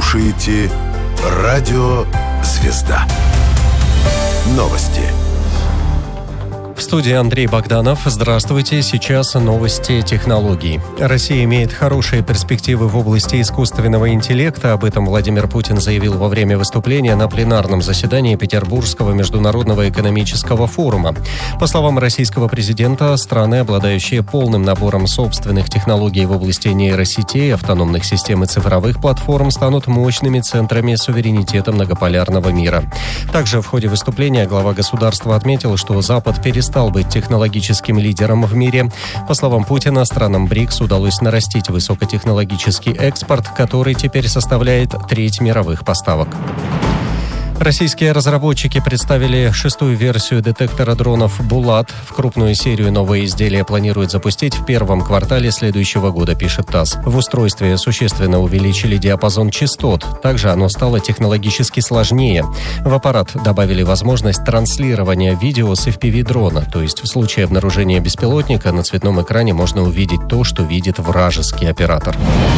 слушаете «Радио Звезда». Новости. В студии Андрей Богданов. Здравствуйте. Сейчас новости технологий. Россия имеет хорошие перспективы в области искусственного интеллекта. Об этом Владимир Путин заявил во время выступления на пленарном заседании Петербургского международного экономического форума. По словам российского президента, страны, обладающие полным набором собственных технологий в области нейросетей, автономных систем и цифровых платформ, станут мощными центрами суверенитета многополярного мира. Также в ходе выступления глава государства отметил, что Запад перестал быть технологическим лидером в мире. По словам Путина, странам БРИКС удалось нарастить высокотехнологический экспорт, который теперь составляет треть мировых поставок. Российские разработчики представили 6-ю версию детектора дронов «Булат». В крупную серию новое изделие планируют запустить в первом квартале следующего года, пишет ТАСС. В устройстве существенно увеличили диапазон частот. Также оно стало технологически сложнее. В аппарат добавили возможность транслирования видео с FPV-дрона. То есть в случае обнаружения беспилотника на цветном экране можно увидеть то, что видит вражеский оператор.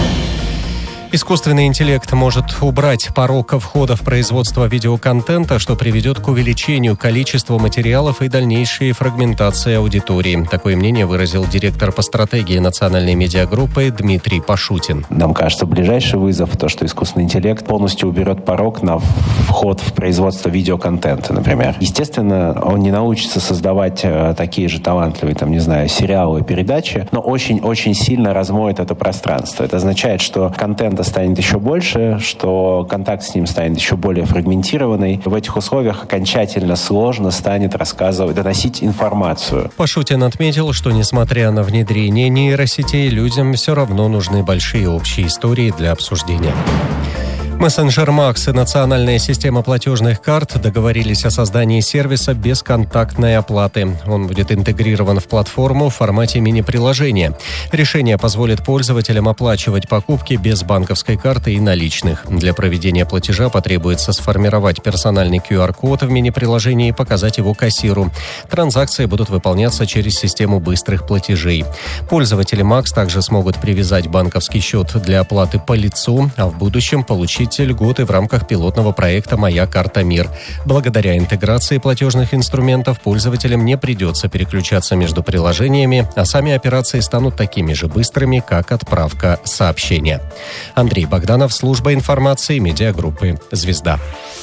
Искусственный интеллект может убрать порог входа в производство видеоконтента, что приведет к увеличению количества материалов и дальнейшей фрагментации аудитории. Такое мнение выразил директор по стратегии национальной медиагруппы Дмитрий Пашутин. Нам кажется, ближайший вызов то, что искусственный интеллект полностью уберет порог на вход в производство видеоконтента, например. Естественно, он не научится создавать такие же талантливые, сериалы и передачи, но очень-очень сильно размоет это пространство. Это означает, что контент станет еще больше, что контакт с ним станет еще более фрагментированный. В этих условиях окончательно сложно станет доносить информацию. Пашутин отметил, что несмотря на внедрение нейросетей, людям все равно нужны большие общие истории для обсуждения. Мессенджер Макс и национальная система платежных карт договорились о создании сервиса бесконтактной оплаты. Он будет интегрирован в платформу в формате мини-приложения. Решение позволит пользователям оплачивать покупки без банковской карты и наличных. Для проведения платежа потребуется сформировать персональный QR-код в мини-приложении и показать его кассиру. Транзакции будут выполняться через систему быстрых платежей. Пользователи Макс также смогут привязать банковский счет для оплаты по лицу, а в будущем получить льготы в рамках пилотного проекта «Моя карта МИР». Благодаря интеграции платежных инструментов пользователям не придется переключаться между приложениями, а сами операции станут такими же быстрыми, как отправка сообщения. Андрей Богданов, служба информации медиагруппы «Звезда».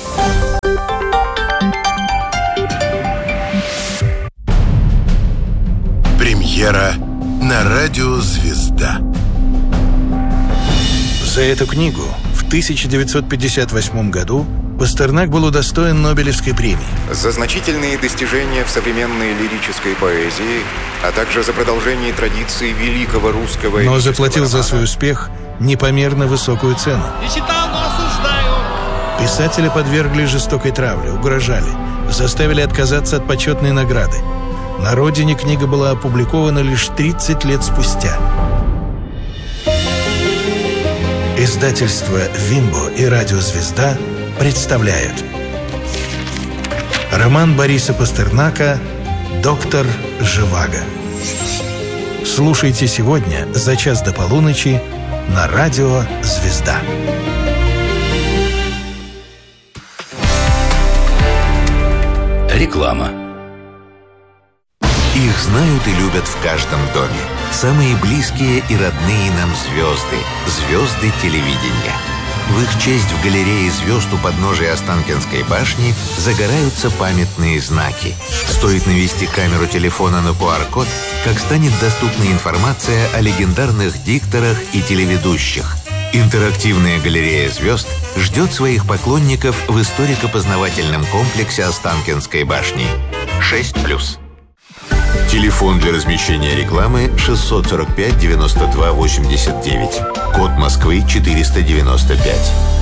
Премьера на радио «Звезда». За эту книгу в 1958 году Пастернак был удостоен Нобелевской премии. За значительные достижения в современной лирической поэзии, а также за продолжение традиции великого русского... Но заплатил за свой успех непомерно высокую цену. Не читал, но осуждаю. Писателя подвергли жестокой травле, угрожали, заставили отказаться от почетной награды. На родине книга была опубликована лишь 30 лет спустя. Издательство «Вимбо» и радио «Звезда» представляют роман Бориса Пастернака «Доктор Живаго». Слушайте сегодня за час до полуночи на радио «Звезда». Реклама. Их знают и любят в каждом доме. Самые близкие и родные нам звезды. Звезды телевидения. В их честь в галерее звезд у подножия Останкинской башни загораются памятные знаки. Стоит навести камеру телефона на QR-код, как станет доступна информация о легендарных дикторах и телеведущих. Интерактивная галерея звезд ждет своих поклонников в историко-познавательном комплексе Останкинской башни. 6+. Телефон для размещения рекламы 645 92 89. Код Москвы 495.